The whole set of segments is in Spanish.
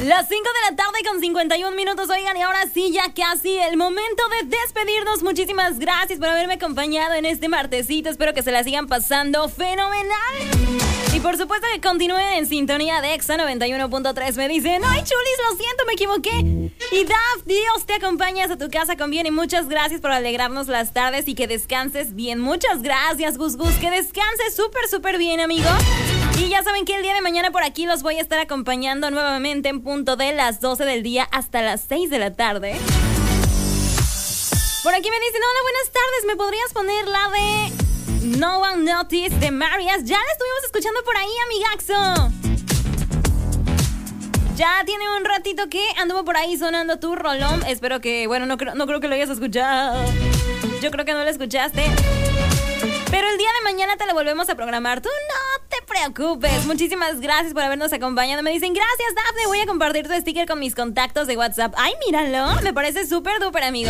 Las 5 de la tarde con 51 minutos, oigan, y ahora sí, ya casi el momento de despedirnos. Muchísimas gracias por haberme acompañado en este martesito. Espero que se la sigan pasando fenomenal. Y por supuesto que continúen en sintonía de Exa 91.3. Me dicen, ay, Chulis, lo siento, me equivoqué. Y Daf, Dios te acompañas a tu casa con bien. Y muchas gracias por alegrarnos las tardes y que descanses bien. Muchas gracias, Gus Gus. Que descanses súper bien, amigo. Y ya saben que el día de mañana por aquí los voy a estar acompañando nuevamente en punto de las 12 del día hasta las 6 de la tarde. Por aquí me dicen, hola, buenas tardes, ¿me podrías poner la de No One Noticed de Marias? Ya la estuvimos escuchando por ahí, amigaxo. Ya tiene un ratito que anduvo por ahí sonando tu rolón. Espero que, bueno, no creo que lo hayas escuchado. Yo creo que no lo escuchaste. Pero el día de mañana te lo volvemos a programar. Tú no te preocupes. Muchísimas gracias por habernos acompañado. Me dicen, gracias, Dafne. Voy a compartir tu sticker con mis contactos de WhatsApp. Ay, míralo. Me parece súper duper, amigo.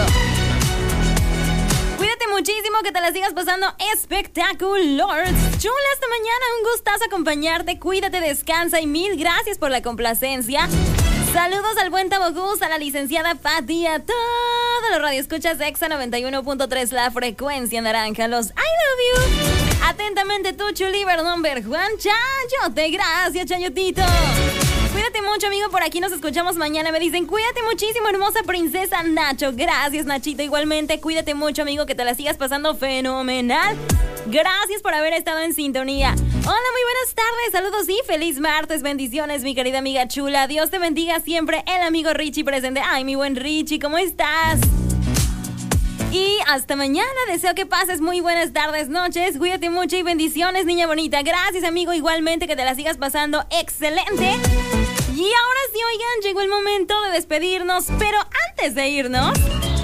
Cuídate muchísimo, que te la sigas pasando espectacular. Chula, hasta mañana. Un gustazo acompañarte. Cuídate, descansa y mil gracias por la complacencia. Saludos al buen Tabogus, a la licenciada Pati, a todos los radioescuchas de Exa 91.3, la frecuencia naranja. Los I love you. Atentamente tú, Chuliver number Juan Chayote. Gracias, Chayotito. Cuídate mucho, amigo. Por aquí nos escuchamos mañana. Me dicen, cuídate muchísimo, hermosa princesa Nacho. Gracias, Nachito. Igualmente, cuídate mucho, amigo, que te la sigas pasando fenomenal. Gracias por haber estado en sintonía. Hola, muy buenas tardes. Saludos y feliz martes. Bendiciones, mi querida amiga chula. Dios te bendiga siempre. El amigo Richie presente. Ay, mi buen Richie, ¿cómo estás? Y hasta mañana. Deseo que pases muy buenas tardes, noches. Cuídate mucho y bendiciones, niña bonita. Gracias, amigo. Igualmente, que te la sigas pasando excelente. Y ahora sí, oigan, llegó el momento de despedirnos. Pero antes de irnos,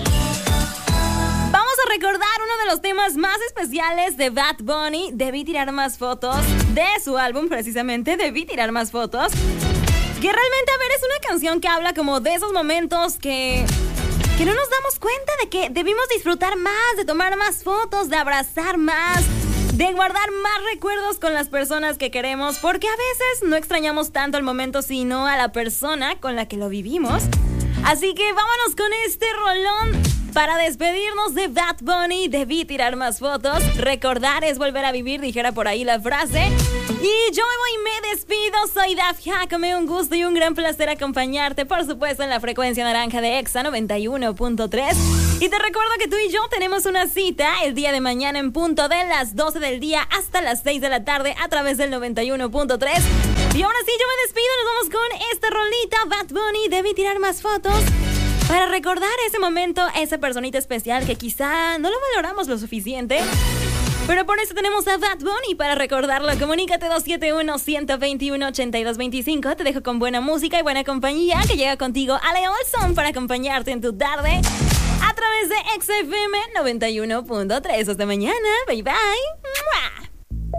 vamos a recordar uno de los temas más especiales de Bad Bunny. Debí tirar más fotos, de su álbum precisamente, Debí tirar más fotos. Que realmente, a ver, es una canción que habla como de esos momentos que no nos damos cuenta de que debimos disfrutar más, de tomar más fotos, de abrazar más, de guardar más recuerdos con las personas que queremos, porque a veces no extrañamos tanto el momento, sino a la persona con la que lo vivimos. Así que vámonos con este rolón para despedirnos de Bad Bunny. Debí tirar más fotos. Recordar es volver a vivir, dijera por ahí la frase. Y yo me voy y me despido. Soy Daf Jacome, un gusto y un gran placer acompañarte, por supuesto, en la frecuencia naranja de Exa 91.3. Y te recuerdo que tú y yo tenemos una cita el día de mañana en punto de las 12 del día hasta las 6 de la tarde a través del 91.3. Y ahora sí, yo me despido. Nos vamos con esta rolita, Bad Bunny, Debí tirar más fotos, para recordar ese momento, esa personita especial que quizá no lo valoramos lo suficiente. Pero por eso tenemos a Bad Bunny para recordarlo. Comunícate 271-121-8225. Te dejo con buena música y buena compañía que llega contigo a Leo Olson para acompañarte en tu tarde a través de XFM 91.3. Hasta mañana. Bye bye. ¡Mua!